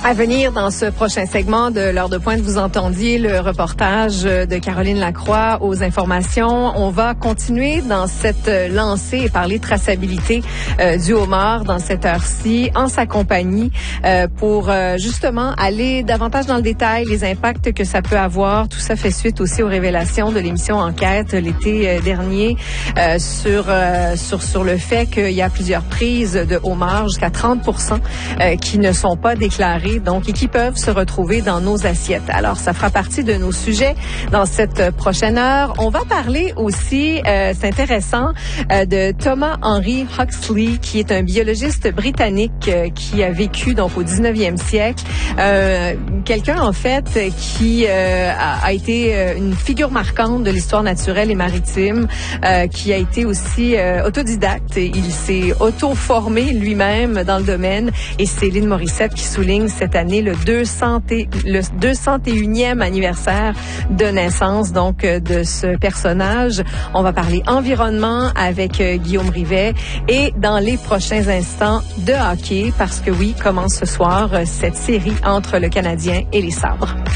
À venir dans ce prochain segment de l'heure de pointe, vous entendiez le reportage de Caroline Lacroix aux informations. On va continuer dans cette lancée et parler traçabilité du homard dans cette heure-ci en sa compagnie pour justement aller davantage dans le détail, les impacts que ça peut avoir. Tout ça fait suite aussi aux révélations de l'émission Enquête l'été dernier sur le fait qu'il y a plusieurs prises de homards, jusqu'à 30% qui ne sont pas déclarées. Donc, et qui peuvent se retrouver dans nos assiettes. Alors, ça fera partie de nos sujets dans cette prochaine heure. On va parler aussi, c'est intéressant, de Thomas Henry Huxley, qui est un biologiste britannique qui a vécu donc au 19e siècle. Quelqu'un, en fait, qui a été une figure marquante de l'histoire naturelle et maritime, qui a été aussi autodidacte. Il s'est auto-formé lui-même dans le domaine. Et c'est Lynn Morissette qui souligne cette année le 201e anniversaire de naissance donc de ce personnage. On va parler environnement avec Guillaume Rivet et dans les prochains instants de hockey parce que oui, commence ce soir cette série entre le Canadien et les Sabres.